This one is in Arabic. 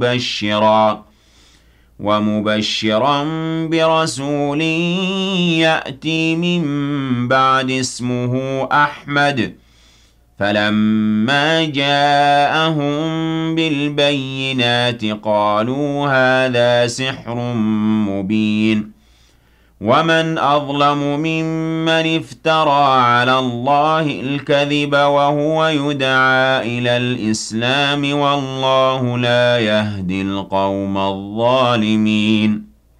ومبشرا برسول يأتي من بعد اسمه أحمد. فلما جاءهم بالبينات قالوا هذا سحر مبين. ومن أظلم ممن افترى على الله الكذب وهو يدعى إلى الإسلام والله لا يهدي القوم الظالمين.